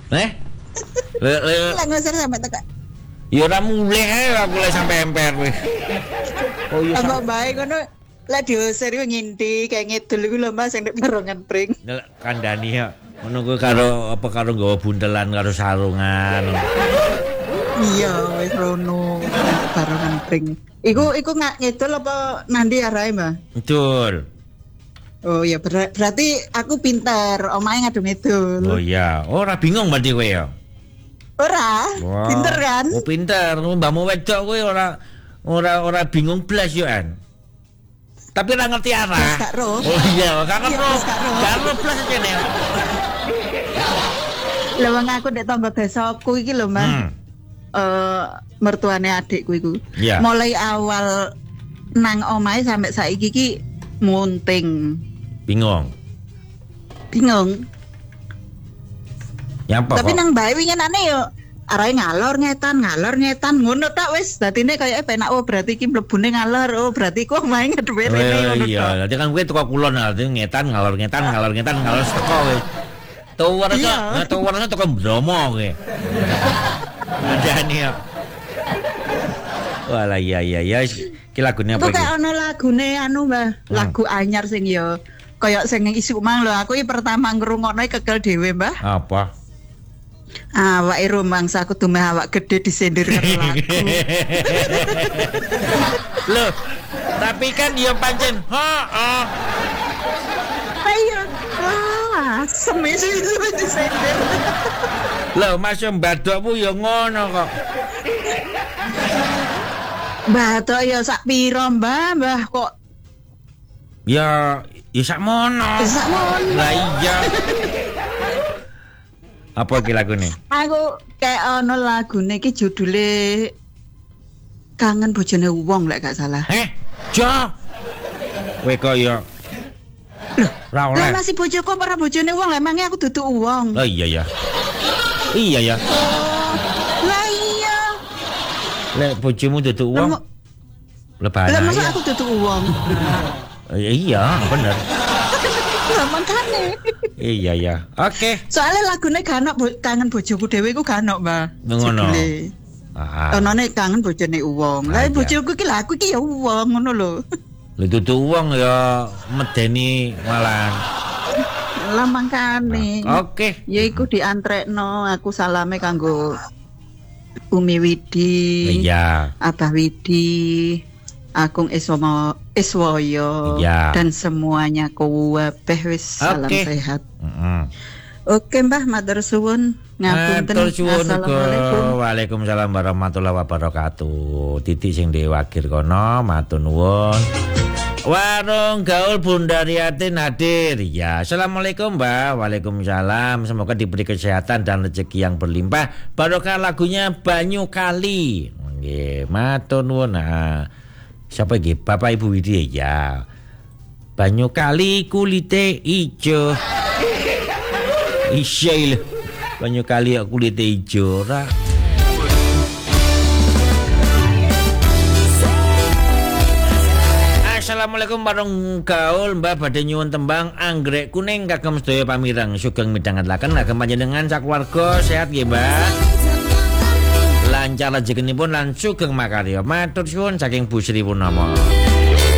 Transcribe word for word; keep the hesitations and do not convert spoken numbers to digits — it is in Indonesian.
Eh? Le le Lah ngusir sampai teka. ya ora mulih ae ora mulih sampai emper kowe. Oh iya. Apa bae ngono lah diusir yo ngindi kayak ngidul iku lho Mas sing nek perongan pring. Kandhani ya. Ngono kuwi karo apa karo nggawa buntelan karo sarungan. Iya wis rono barongan pring. Iku iku ngak ngidul apa nandi arahe, Mbah? Betul. Oh ya ber- berarti aku pinter, omahe ngadu ngidul. Oh iya, ora bingung berarti kowe ya. Ora, Wow. pinter kan? Oh pinter, mbahmu wedok kowe ora ora ora bingung blas yo an. Tapi ora ngerti arah. Wis gak roh. Oh iya, gak Iya, ngerti. wis gak roh. Gak ngerti blas kene. Lha wong aku ndek tangga desaku iki lho, Mbah. Hmm. Eh mertuane adikku iku. Iya. Mulai awal nang omahe sampai saiki iki munting. Bingung. Bingung. Ya apa Tapi kok? nang bae winginane yo arahe ngalor ngetan, ngalor ngetan ngono tak wis dadine kaya penak oh berarti iki mlebune ngalor, oh berarti kok main ngeduwe Oh, rene ngono iya, tok. dadi kan kowe teko kulon dadi ngetan ngalor ngetan ngalor ngetan ngalor teko kowe. Tuwar Iya. kok, tuwar teko Bromo kowe. Ndane ya. Walah iya iya ya iki lagune apa Apa iki? kayak ono lagune anu Mbah, lagu anyar sing yo kaya sing isu mang lho aku iki pertama ngrungokno kegel dhewe Mbah. Apa? Awake rumangsa kudu meh awak gede disendir karo lagu. Loh, tapi kan ya pancen, heeh. Ayo. Ah, semis itu disendir. Loh, Mas mbadokmu ya ngono kok. Mbah to ya sak piro Mbah, Mbah kok Ya, ya sakmono. sakmono. Lah iya. Apa iki lagune? Aku kayak ono lagune iki judule Kangen Bojone Wong lek gak salah. Eh, Jo. Kowe kok ya Ra Lah oleh. masih bojoku apa ora bojone wong, emangnya aku duduk wong. Oh iya ya. Iya ya. Lah iya. Lek bojomu duduk Lah uang. mo- Lebana. Lah masa ya. aku duduk wong. Iya, bener. Lah makane. Iya ya. Oke. Soalnya lagune gak ono bo- Kangen Bojoku dhewe iku gak ono, Mbah. Ngono. Judule. Ah. Onone Kangen Bojone Wong. Lah Ah, iya. bojoku iki lah aku iki ya wong ngono lho. Lha duduk uang ya medeni malan. Lah mangkane. Oke. Ya iku diantrekno aku salame kanggo Umi Widi. Iya. Abah Widi, Agung Iswomo Iswoyo Iya. dan semuanya kabeh wis salam Oke. sehat. Heeh. Oke Mbah, matur suwun. Ngapunten. Matur suwun uga. Assalamualaikum. Waalaikumsalam warahmatullahi wabarakatuh. Titik sing diwakil kono, matur nuwun. Warung Gaul Bunda Riatin hadir. Ya, assalamualaikum Mbak. Waalaikumsalam. Semoga diberi kesehatan dan rezeki yang berlimpah. Barokah lagunya Banyu Kali. Nggih, matur nuwun. Nah, siapa iki? Bapak Ibu Widi ya. Banyu Kali kulite ijo. Isyail. Banyu Kali kulite ijo ora. Assalamualaikum warung gaul Mbak badhe nyuwun tembang anggrek kuning kagem sedaya pamireng sugeng midhangetaken kagem panjenengan sakeluarga sehat nggih Mbak. Lancar rezekinipun lan sugeng makarya. Matur suwun saking Bu Sri Purnomo.